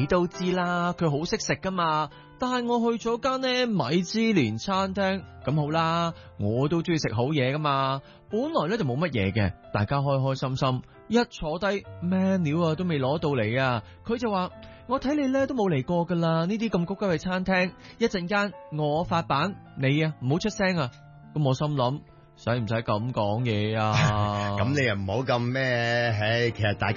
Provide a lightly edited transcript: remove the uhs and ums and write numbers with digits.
你都知啦，佢好識食噶嘛。帶我去咗間呢米芝蓮餐廳，咁好啦，我都中意食好嘢噶嘛。本來咧就冇乜嘢嘅，大家開開心心，一坐低 menu 啊都未攞到嚟啊，佢就話：我睇你咧都冇嚟過噶啦，呢啲咁高級嘅餐廳，一陣間我發版，你啊唔好出聲啊。咁我心諗，使唔使咁講嘢啊？ 咁你又唔好咁咩？唉，其實大家